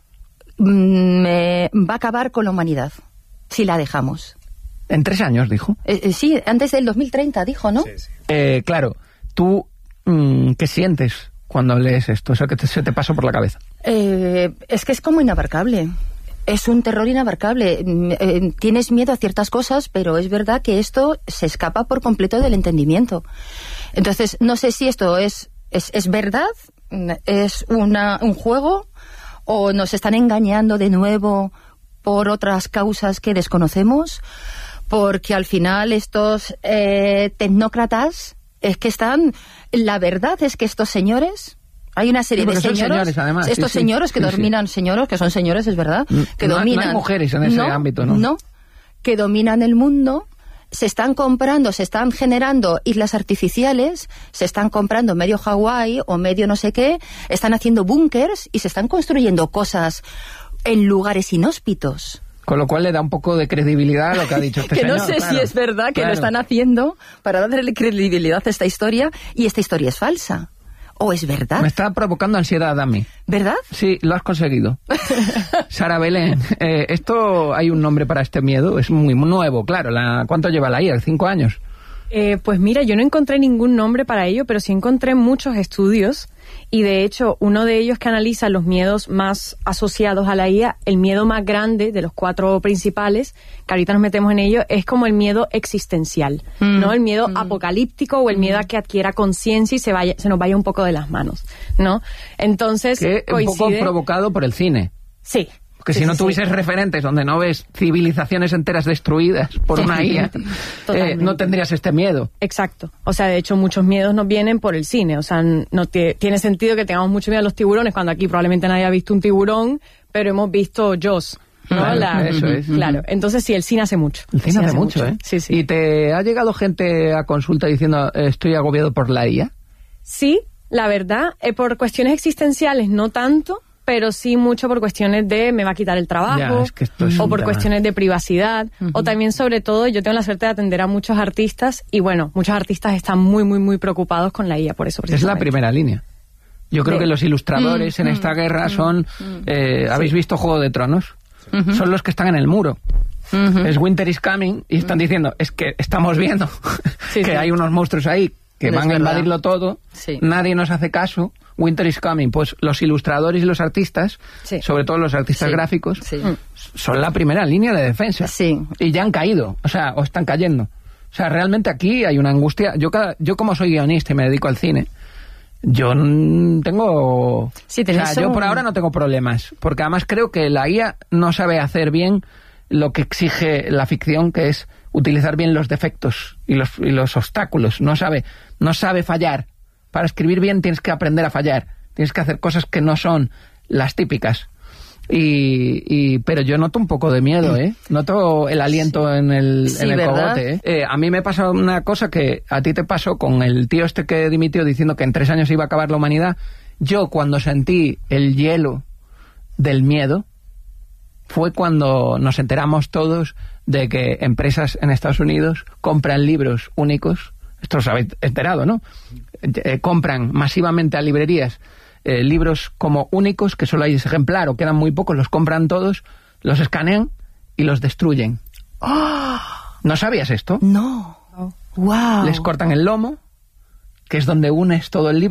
va a acabar con la humanidad, si la dejamos. ¿En 3 años, dijo? Sí, antes del 2030, dijo, ¿no? Sí. Claro, tú... ¿qué sientes cuando lees esto? Eso que se te pasó por la cabeza. Es que es como inabarcable. Es un terror inabarcable. Tienes miedo a ciertas cosas, pero es verdad que esto se escapa por completo del entendimiento. Entonces, no sé si esto es verdad, es un juego, o nos están engañando de nuevo por otras causas que desconocemos, porque al final estos tecnócratas es que están... La verdad es que estos señores... Hay una serie de señores, además, estos señores que dominan, señores, que son señores, es verdad, que dominan... No hay mujeres en ese ámbito, ¿no? No, que dominan el mundo, se están comprando, se están generando islas artificiales, se están comprando medio Hawái o medio no sé qué, están haciendo búnkers y se están construyendo cosas en lugares inhóspitos. Con lo cual le da un poco de credibilidad a lo que ha dicho este que señor. No sé si es verdad que lo están haciendo para darle credibilidad a esta historia, y esta historia es falsa. ¿O es verdad? Me está provocando ansiedad a mí. ¿Verdad? Sí, lo has conseguido. Sara Belén, esto hay un nombre para este miedo, es muy nuevo, claro. ¿Cuánto lleva la IA? 5 años. Pues mira, yo no encontré ningún nombre para ello, pero sí encontré muchos estudios, y de hecho uno de ellos que analiza los miedos más asociados a la IA, el miedo más grande de los 4 principales, que ahorita nos metemos en ello, es como el miedo existencial, ¿no? El miedo apocalíptico, o el miedo a que adquiera conciencia y se nos vaya un poco de las manos, ¿no? Entonces, que un poco provocado por el cine. Sí. Que si no tuvieses referentes donde no ves civilizaciones enteras destruidas por una IA, no tendrías este miedo. Exacto. O sea, de hecho, muchos miedos nos vienen por el cine. O sea, no tiene sentido que tengamos mucho miedo a los tiburones, cuando aquí probablemente nadie ha visto un tiburón, pero hemos visto Jaws, ¿no? Claro, eso es. Claro. Entonces, sí, el cine hace mucho. El cine hace mucho, ¿eh? Sí, sí. ¿Y te ha llegado gente a consulta diciendo, estoy agobiado por la IA? Sí, la verdad, por cuestiones existenciales no tanto, pero sí mucho por cuestiones de me va a quitar el trabajo, o por cuestiones de privacidad, o también, sobre todo, yo tengo la suerte de atender a muchos artistas, y bueno, muchos artistas están muy, muy, muy preocupados con la IA, por eso. Es la primera línea. Yo creo que los ilustradores en esta guerra son... ¿habéis visto Juego de Tronos? Son los que están en el muro. Es Winter is Coming, y están diciendo, es que estamos viendo que hay unos monstruos ahí que van a invadirlo todo, nadie nos hace caso, Winter is Coming. Pues los ilustradores y los artistas, sobre todo los artistas gráficos, son la primera línea de defensa. Y ya han caído, o están cayendo. O sea, realmente aquí hay una angustia. Yo como soy guionista y me dedico al cine, yo tengo... yo por ahora no tengo problemas, porque además creo que la IA no sabe hacer bien lo que exige la ficción, que es utilizar bien los defectos y los obstáculos. No sabe fallar. Para escribir bien tienes que aprender a fallar. Tienes que hacer cosas que no son las típicas. Pero yo noto un poco de miedo, ¿eh? Noto el aliento en el cogote, ¿eh? A mí me pasa una cosa que a ti te pasó con el tío este que dimitió diciendo que en 3 años iba a acabar la humanidad. Yo, cuando sentí el hielo del miedo, fue cuando nos enteramos todos de que empresas en Estados Unidos compran libros únicos. Esto os habéis enterado, ¿no? Compran masivamente a librerías libros como únicos, que solo hay ese ejemplar o quedan muy pocos, los compran todos, los escanean y los destruyen. ¡Oh! ¿No sabías esto? No. ¡Wow! Les cortan el lomo, que es donde unes todo el libro.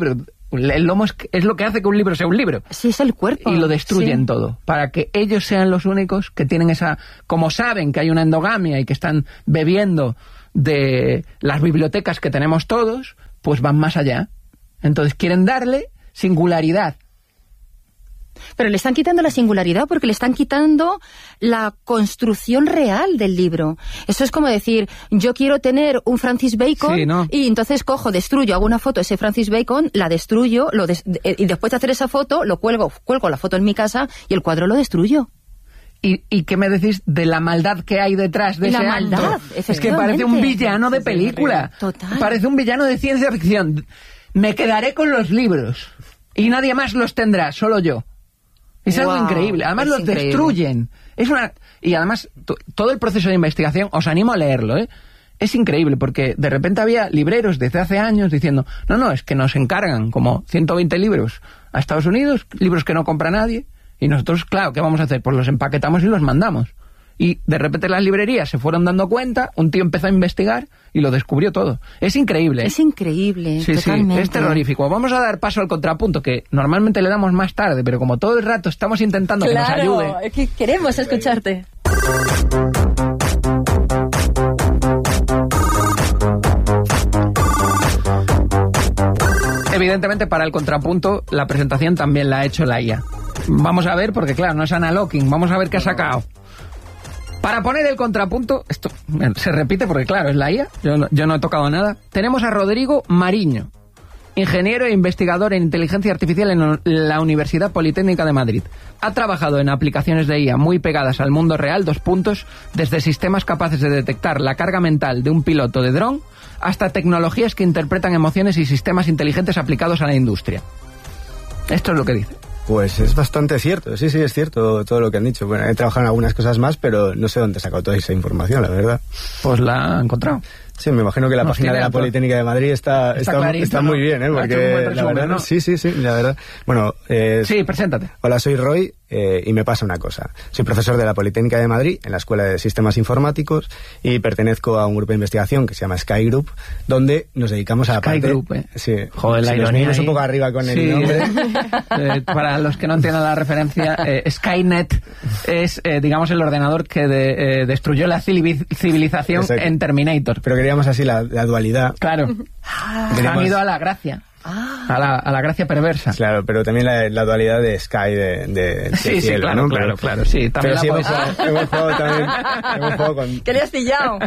El lomo es lo que hace que un libro sea un libro. Sí, es el cuerpo. Y lo destruyen todo, para que ellos sean los únicos que tienen esa... Como saben que hay una endogamia y que están bebiendo de las bibliotecas que tenemos todos, pues van más allá. Entonces quieren darle singularidad. Pero le están quitando la singularidad porque le están quitando la construcción real del libro. Eso es como decir, yo quiero tener un Francis Bacon, sí, ¿no? Y entonces cojo, destruyo, hago una foto de ese Francis Bacon, la destruyo, y después de hacer esa foto, lo cuelgo la foto en mi casa y el cuadro lo destruyo. ¿Y qué me decís de la maldad que hay detrás de ese acto? La maldad, Es que parece un villano de película. Total. Parece un villano de ciencia ficción. Me quedaré con los libros y nadie más los tendrá, solo yo. Es algo increíble. Además los destruyen. Y además todo el proceso de investigación, os animo a leerlo, ¿eh? Es increíble porque de repente había libreros desde hace años diciendo, no, es que nos encargan como 120 libros a Estados Unidos, libros que no compra nadie, y nosotros, claro, ¿qué vamos a hacer? Pues los empaquetamos y los mandamos. Y de repente las librerías se fueron dando cuenta, un tío empezó a investigar y lo descubrió todo. Es increíble. Es increíble, sí, totalmente. Sí, es terrorífico. Vamos a dar paso al contrapunto, que normalmente le damos más tarde, pero como todo el rato estamos intentando que nos ayude... Claro, es que queremos escucharte. Evidentemente, para el contrapunto, la presentación también la ha hecho la IA. Vamos a ver, porque claro, no es Ana Locking, vamos a ver qué ha sacado. Para poner el contrapunto, esto se repite porque claro, es la IA, yo no he tocado nada. Tenemos a Rodrigo Mariño, ingeniero e investigador en inteligencia artificial en la Universidad Politécnica de Madrid. Ha trabajado en aplicaciones de IA muy pegadas al mundo real, desde sistemas capaces de detectar la carga mental de un piloto de dron hasta tecnologías que interpretan emociones y sistemas inteligentes aplicados a la industria. Esto es lo que dice. Pues es bastante cierto, sí, es cierto todo lo que han dicho. Bueno, he trabajado en algunas cosas más, pero no sé dónde he sacado toda esa información, la verdad. Pues la he encontrado. Sí, me imagino que la página de la Politécnica de Madrid está muy bien, ¿eh? Porque la verdad, ¿no? Sí, la verdad. Bueno, sí, preséntate. Hola, soy Roy y me pasa una cosa. Soy profesor de la Politécnica de Madrid en la Escuela de Sistemas Informáticos y pertenezco a un grupo de investigación que se llama Sky Group, donde nos dedicamos a la parte... Sky Group, Sí. Joder, la ironía es un poco arriba con el nombre. Para los que no entiendan la referencia, Skynet es, digamos, el ordenador que destruyó la civilización. Exacto. En Terminator. Pero queríamos así la dualidad. Claro. Han ido a la gracia. A la gracia perversa. Claro, pero también la dualidad de Sky de sí, cielo, claro, ¿no? Claro, sí. También pero sí hemos jugado también con... ¿Qué le has pillado?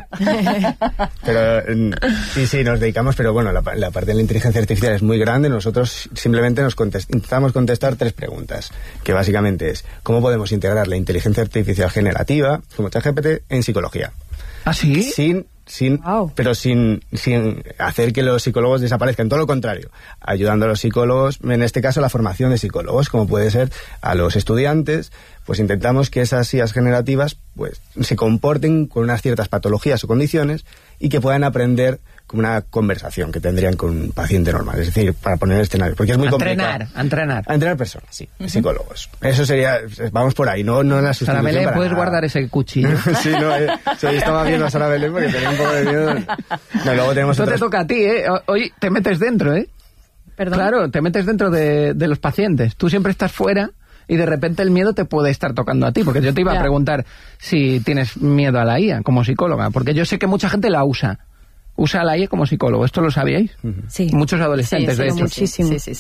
Pero sí, nos dedicamos, pero bueno, la parte de la inteligencia artificial es muy grande. Nosotros simplemente intentamos contestar 3 preguntas, que básicamente es, ¿cómo podemos integrar la inteligencia artificial generativa, como ChatGPT, en psicología? ¿Ah, sí? Pero sin hacer que los psicólogos desaparezcan, todo lo contrario, ayudando a los psicólogos, en este caso la formación de psicólogos, como puede ser a los estudiantes, pues intentamos que esas IAs generativas pues se comporten con unas ciertas patologías o condiciones y que puedan aprender como una conversación que tendrían con un paciente normal, es decir, para poner el escenario, porque es muy complicado. A entrenar personas, sí, psicólogos. Eso sería, vamos por ahí, no la sustitución. Sara Belén, ¿puedes guardar ese cuchillo? Sí, no, yo estaba viendo a Sara Belén porque tenía un poco de miedo. No, luego tenemos Esto te toca a ti, ¿eh? Hoy te metes dentro, ¿eh? ¿Perdón? Claro, te metes dentro de los pacientes. Tú siempre estás fuera y de repente el miedo te puede estar tocando a ti, porque yo te iba a preguntar si tienes miedo a la IA como psicóloga, porque yo sé que mucha gente la usa a la IA como psicólogo. ¿Esto lo sabíais? Sí. Muchos adolescentes, de hecho. Muchísimo. Sí.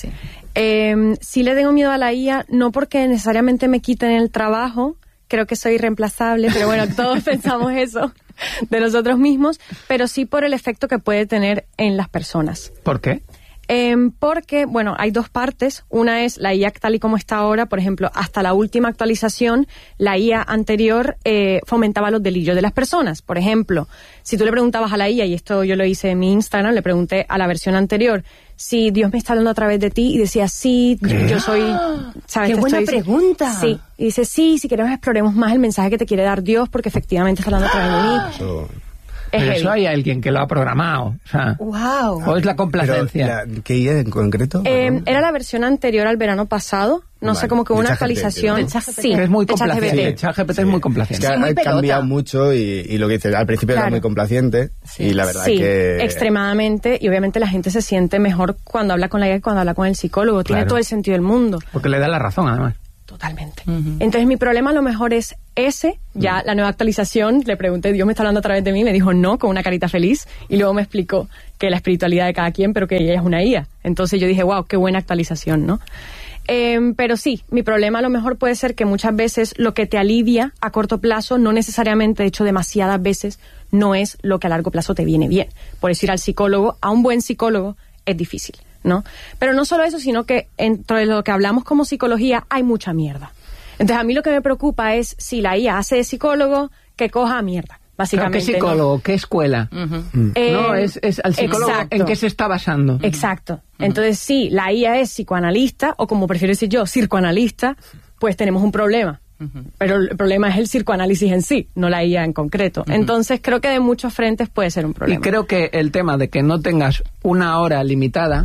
Sí le tengo miedo a la IA, no porque necesariamente me quiten el trabajo, creo que soy irreemplazable, pero bueno, todos pensamos eso de nosotros mismos, pero sí por el efecto que puede tener en las personas. ¿Por qué? Porque, bueno, hay 2 partes. Una es la IA tal y como está ahora. Por ejemplo, hasta la última actualización, la IA anterior fomentaba los delirios de las personas. Por ejemplo, si tú le preguntabas a la IA, y esto yo lo hice en mi Instagram, le pregunté a la versión anterior, si Dios me está hablando a través de ti, y decía, sí, yo soy... ¿sabes? ¡Qué buena pregunta! Sí, y dice, sí, si queremos exploremos más el mensaje que te quiere dar Dios, porque efectivamente está hablando a través de mí. Pero heavy. eso hay alguien que lo ha programado. O sea, ¡Wow! o es la complacencia. ¿Qué IA en concreto? Era la versión anterior al verano pasado. No sé, como que hubo una actualización. Sí, es muy de ChatGPT. complaciente. ChatGPT es muy Es complaciente. que muy ha pelota. cambiado mucho y lo que dices, al principio era Claro. muy complaciente y la verdad Sí, que... extremadamente. Y obviamente la gente se siente mejor cuando habla con la IA que cuando habla con el psicólogo. Tiene Claro. todo el sentido del mundo. Porque le da la razón, además. Totalmente. Entonces mi problema a lo mejor es ese. Ya la nueva actualización, le pregunté, Dios me está hablando a través de mí, me dijo no, con una carita feliz. Y luego me explicó que la espiritualidad de cada quien, pero que ella es una IA. Entonces yo dije, wow, qué buena actualización, ¿no? Pero sí, mi problema a lo mejor puede ser que muchas veces lo que te alivia a corto plazo, no necesariamente, de hecho demasiadas veces, no es lo que a largo plazo te viene bien. Por eso ir al psicólogo, a un buen psicólogo, es difícil, ¿no? Pero no solo eso, sino que dentro de lo que hablamos como psicología hay mucha mierda. Entonces a mí lo que me preocupa es si la IA hace de psicólogo, que coja mierda, Pero básicamente. ¿qué psicólogo? ¿Qué escuela? No, es al psicólogo. Exacto. ¿En qué se está basando? Exacto. Entonces, sí, la IA es psicoanalista, o como prefiero decir yo, circoanalista, pues tenemos un problema. Pero el problema es el psicoanálisis en sí, no la IA en concreto. Entonces, creo que de muchos frentes puede ser un Y problema. creo que el tema de que no tengas una hora limitada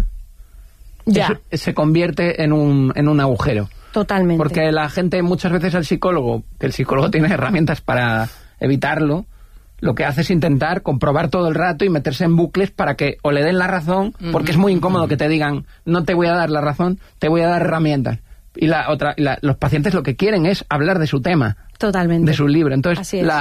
Ya, eso se convierte en un agujero. totalmente. Porque la gente muchas veces al psicólogo, que el psicólogo tiene herramientas para evitarlo, lo que hace es intentar comprobar todo el rato y meterse en bucles para que o le den la razón, porque es muy incómodo que te digan, no te voy a dar la razón, te voy a dar herramientas. Y los pacientes lo que quieren es hablar de su tema, Totalmente. de su libro. Entonces, Así es.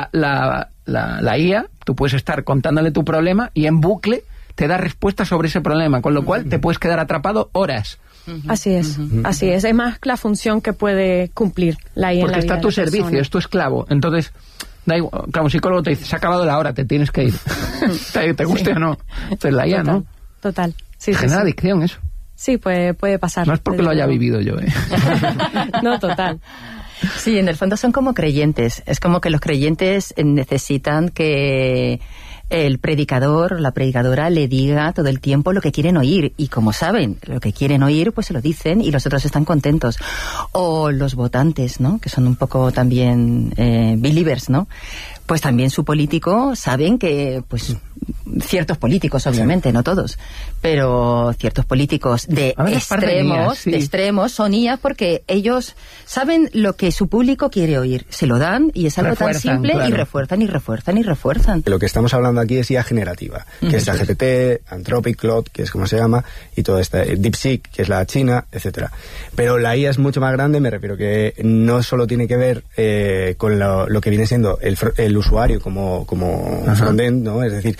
la IA, tú puedes estar contándole tu problema y en bucle te da respuestas sobre ese problema, con lo cual te puedes quedar atrapado horas. Así es, así es. Es más la función que puede cumplir la IA en Porque la vida está a de tu la servicio, persona. es tu esclavo. Entonces, da igual, claro, un psicólogo te dice, se ha acabado la hora, te tienes que ir. te guste o no. Entonces la IA, ¿no? Total. Sí, sí, Genera sí. adicción eso. Sí, puede pasar. No es porque lo haya vivido yo, ¿eh? No, total. Sí, en el fondo son como creyentes. Es como que los creyentes necesitan que el predicador, la predicadora, le diga todo el tiempo lo que quieren oír. Y como saben lo que quieren oír, pues se lo dicen y los otros están contentos. O los votantes, ¿no? Que son un poco también believers, ¿no? Pues también su político saben que, pues, ciertos políticos, obviamente, no todos, pero ciertos políticos de A ver, es parte de extremos, IA, sí. de extremos, son IA porque ellos saben lo que su público quiere oír. Se lo dan y es algo tan Refuerzan, simple y claro. refuerzan y refuerzan y refuerzan. Lo que estamos hablando aquí es IA generativa, que es ChatGPT, Anthropic, Claude, que es como se llama, y todo esto, DeepSeek, que es la china, etcétera. Pero la IA es mucho más grande, me refiero que no solo tiene que ver con lo que viene siendo el usuario como frontend, ¿no? Es decir,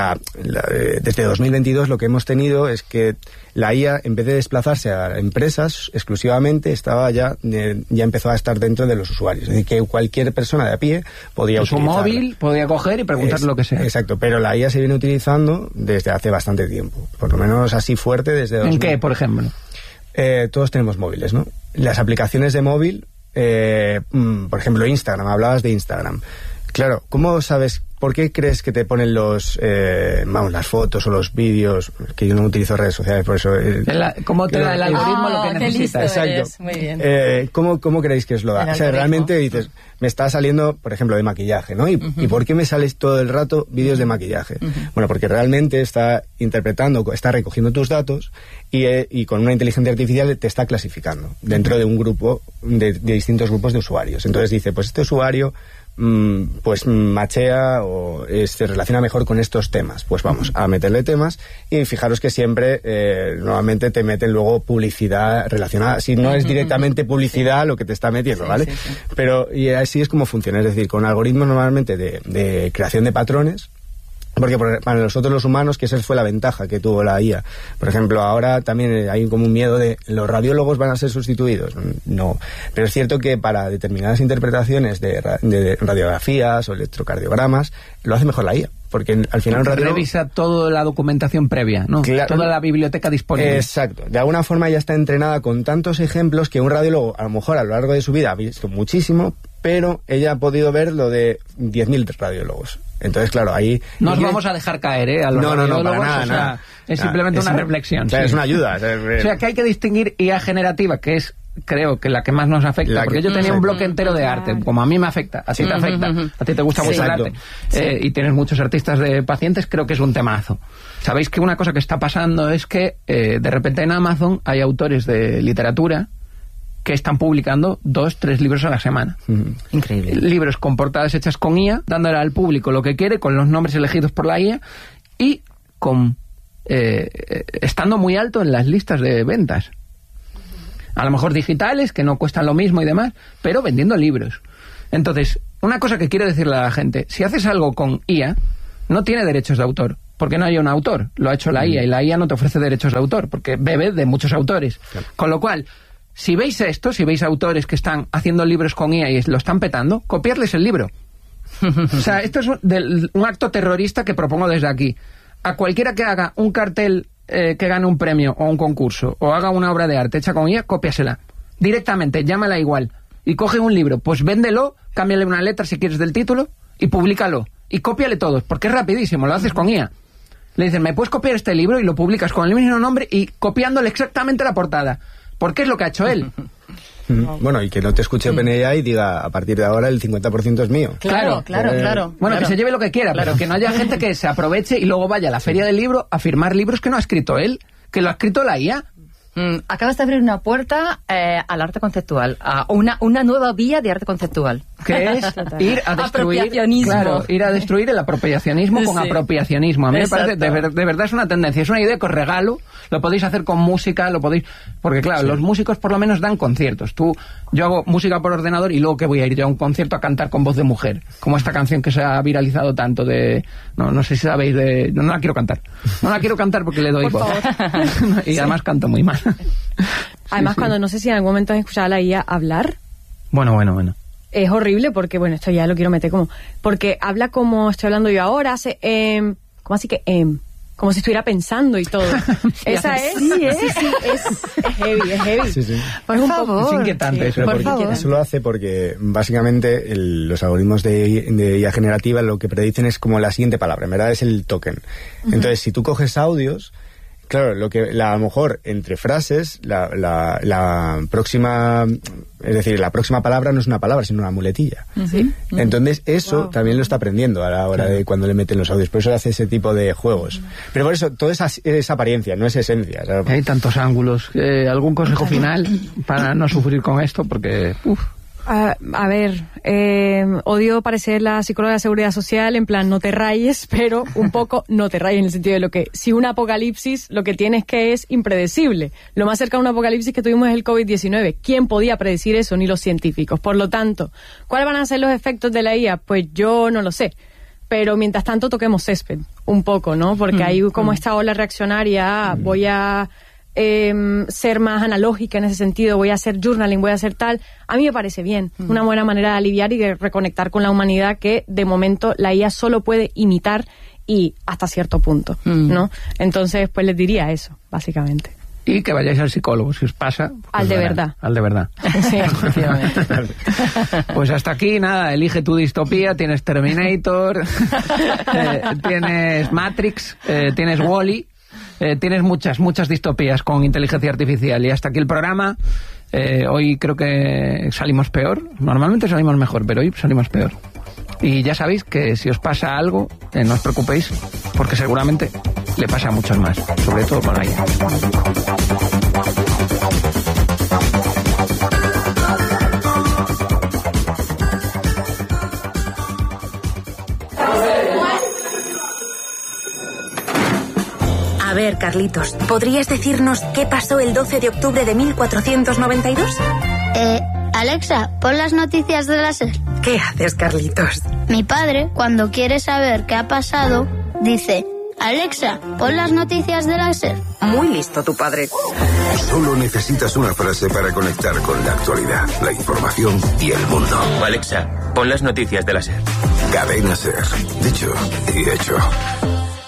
desde 2022 lo que hemos tenido es que la IA, en vez de desplazarse a empresas exclusivamente, ya empezó a estar dentro de los usuarios. Es decir, que cualquier persona de a pie podía En su utilizarla. móvil podía coger y preguntar lo que sea. Exacto, pero la IA se viene utilizando desde hace bastante tiempo. Por lo menos así fuerte desde... ¿En qué, por ejemplo? Todos tenemos móviles, ¿no? Las aplicaciones de móvil, por ejemplo, Instagram, hablabas de Instagram. Claro, ¿cómo sabes, por qué crees que te ponen las fotos o los vídeos? Que yo no utilizo redes sociales, por eso... ¿Cómo te da el algoritmo lo que necesitas? Exacto. Muy bien. ¿Cómo creéis que os lo da? El O sea, algoritmo. realmente dices, me está saliendo, por ejemplo, de maquillaje, ¿no? ¿Y por qué me sales todo el rato vídeos de maquillaje? Bueno, porque realmente está interpretando, está recogiendo tus datos y con una inteligencia artificial te está clasificando dentro de un grupo, de distintos grupos de usuarios. Entonces dice, pues este usuario pues machea o se relaciona mejor con estos temas, pues vamos a meterle temas y fijaros que siempre normalmente te meten luego publicidad relacionada, si no es directamente publicidad lo que te está metiendo, ¿vale? Pero y así es como funciona, es decir, con algoritmos normalmente de creación de patrones. Porque para nosotros los humanos, que esa fue la ventaja que tuvo la IA. Por ejemplo, ahora también hay como un miedo de ¿los radiólogos van a ser sustituidos? No. Pero es cierto que para determinadas interpretaciones de radiografías o electrocardiogramas, lo hace mejor la IA. Porque al final un radiólogo... Revisa toda la documentación previa, ¿no? Claro. Toda la biblioteca disponible. Exacto. De alguna forma ya está entrenada con tantos ejemplos que un radiólogo, a lo mejor a lo largo de su vida ha visto muchísimo, pero ella ha podido ver lo de 10.000 radiólogos. Entonces, claro, ahí... No os vamos a dejar caer, a los radiólogos, para nada, o sea, nada. es simplemente una reflexión. Claro, sí. es una ayuda. O sea, que hay que distinguir IA generativa, que es creo que la que más nos afecta, porque yo tenía un bloque entero de arte, como a mí me afecta, a ti te afecta, a ti te gusta mucho el arte, y tienes muchos artistas de pacientes, creo que es un temazo. Sabéis que una cosa que está pasando es que de repente en Amazon hay autores de literatura que están publicando 2-3 libros a la semana. Increíble. Libros con portadas hechas con IA, dándole al público lo que quiere, con los nombres elegidos por la IA, y con estando muy alto en las listas de ventas. A lo mejor digitales, que no cuestan lo mismo y demás, pero vendiendo libros. Entonces, una cosa que quiero decirle a la gente, si haces algo con IA, no tiene derechos de autor, porque no hay un autor, lo ha hecho la IA, y la IA no te ofrece derechos de autor, porque bebe de muchos autores. Claro. Con lo cual, si veis esto, si veis autores que están haciendo libros con IA y lo están petando, copiarles el libro. O sea, esto es un acto terrorista que propongo desde aquí. A cualquiera que haga un cartel que gane un premio o un concurso, o haga una obra de arte hecha con IA, cópiasela. Directamente, llámala igual. Y coge un libro, pues véndelo, cámbiale una letra si quieres del título, y públicalo. Y cópiale todos, porque es rapidísimo, lo haces con IA. Le dicen, ¿me puedes copiar este libro? Y lo publicas con el mismo nombre y copiándole exactamente la portada. Porque es lo que ha hecho él. Bueno, y que no te escuche OpenAI y diga, a partir de ahora el 50% es mío. Claro. Bueno, claro. que se lleve lo que quiera, pero que no haya gente que se aproveche y luego vaya a la feria del libro a firmar libros que no ha escrito él, que lo ha escrito la IA. Acabas de abrir una puerta al arte conceptual, a una nueva vía de arte conceptual. Que es ir a destruir, ir a destruir el apropiacionismo con apropiacionismo. A mí me parece, de verdad es una tendencia, es una idea que os regalo, lo podéis hacer con música, lo podéis, porque claro, los músicos por lo menos dan conciertos. Yo hago música por ordenador y luego que voy a ir yo a un concierto a cantar con voz de mujer, como esta canción que se ha viralizado tanto de, no sé si sabéis de, no la quiero cantar porque le doy voz. Y además canto muy mal. Además, cuando no sé si en algún momento has escuchado a la IA hablar. Bueno. Es horrible porque, bueno, esto ya lo quiero meter como... Porque habla como estoy hablando yo ahora, hace... ¿cómo así que como si estuviera pensando y todo. Esa es... Sí, es heavy. Sí. Pues un poco... Es inquietante eso. Por favor. Eso lo hace porque básicamente los algoritmos de IA generativa lo que predicen es como la siguiente palabra, en verdad es el token. Entonces, si tú coges audios... Claro, a lo mejor entre frases, la próxima, es decir, la próxima palabra no es una palabra, sino una muletilla. ¿Sí? Entonces, eso también lo está aprendiendo a la hora de cuando le meten los audios. Por eso hace ese tipo de juegos. Pero por eso, todo es apariencia, no es esencia. ¿Sabes? Hay tantos ángulos. ¿Algún consejo final para no sufrir con esto? Porque, a ver, odio parecer la psicóloga de seguridad social, en plan, no te rayes, pero un poco no te rayes en el sentido de lo que, si un apocalipsis, lo que tienes que es impredecible. Lo más cerca de un apocalipsis que tuvimos es el COVID-19. ¿Quién podía predecir eso? Ni los científicos. Por lo tanto, ¿cuáles van a ser los efectos de la IA? Pues yo no lo sé. Pero mientras tanto toquemos césped, un poco, ¿no? Porque hay como esta ola reaccionaria, voy a... ser más analógica en ese sentido, voy a hacer journaling, voy a hacer tal, a mí me parece bien, una buena manera de aliviar y de reconectar con la humanidad que de momento la IA solo puede imitar y hasta cierto punto, ¿no? Entonces pues les diría eso, básicamente. Y que vayáis al psicólogo, si os pasa. Pues al de verdad. Al de verdad. Sí, efectivamente. Pues hasta aquí, nada, elige tu distopía, tienes Terminator, tienes Matrix, tienes Wall-E. Tienes muchas distopías con inteligencia artificial. Y hasta aquí el programa. Hoy creo que salimos peor. Normalmente salimos mejor, pero hoy salimos peor. Y ya sabéis que si os pasa algo, no os preocupéis, porque seguramente le pasa a muchos más, sobre todo con la IA. A ver, Carlitos, ¿podrías decirnos qué pasó el 12 de octubre de 1492? Alexa, pon las noticias de la SER. ¿Qué haces, Carlitos? Mi padre, cuando quiere saber qué ha pasado, dice: Alexa, pon las noticias de la SER. Muy listo tu padre. Solo necesitas una frase para conectar con la actualidad, la información y el mundo. Alexa, pon las noticias de la SER. Cadena SER. Dicho y hecho.